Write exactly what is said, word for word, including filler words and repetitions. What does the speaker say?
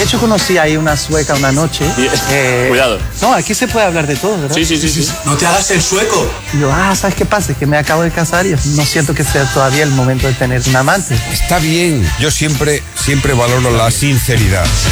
De hecho, conocí ahí una sueca una noche. Eh, Cuidado. No, aquí se puede hablar de todo, ¿verdad? Sí, sí, sí, sí. No te hagas el sueco. Y yo, ah, ¿sabes qué pasa? Es que me acabo de casar y no siento que sea todavía el momento de tener un amante. Está bien. Yo siempre, siempre valoro la sinceridad.